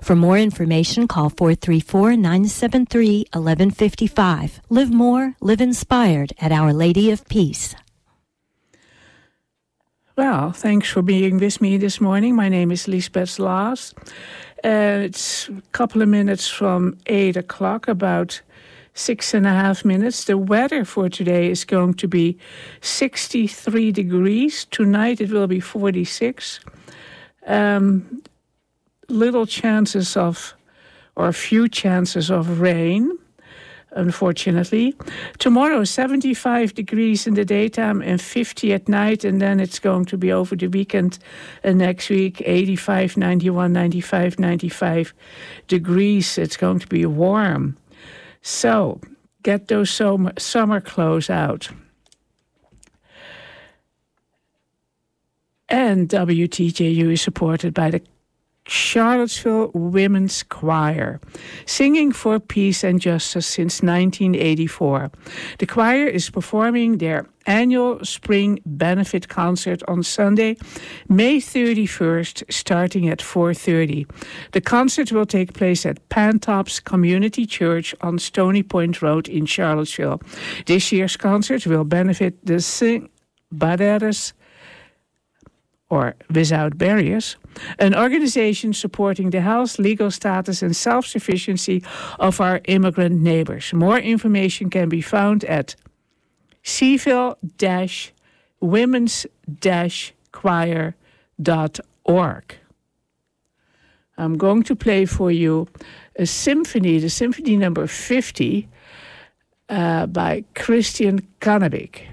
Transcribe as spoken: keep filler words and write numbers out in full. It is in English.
For more information, call four three four, nine seven three, one one five five. Live more, live inspired at Our Lady of Peace. Well, thanks for being with me this morning. My name is Lisbeth Laas. Uh, it's a couple of minutes from eight o'clock, about six and a half minutes. The weather for today is going to be sixty-three degrees. Tonight it will be forty-six. Um, little chances of, or few chances of rain, unfortunately. Tomorrow, seventy-five degrees in the daytime and fifty at night, and then it's going to be over the weekend and next week, eighty-five, ninety-one, ninety-five, ninety-five degrees. It's going to be warm. So, get those summer, summer clothes out. And W T J U is supported by the Charlottesville Women's Choir, singing for peace and justice since nineteen eighty-four. The choir is performing their annual spring benefit concert on Sunday, May thirty-first, starting at four thirty. The concert will take place at Pantops Community Church on Stony Point Road in Charlottesville. This year's concert will benefit the Sin Barreras, or Without Barriers, an organization supporting the health, legal status and self-sufficiency of our immigrant neighbors. More information can be found at seville dash women's dash choir dot org. I'm going to play for you a symphony, the symphony number fifty, uh, by Christian Kannebik.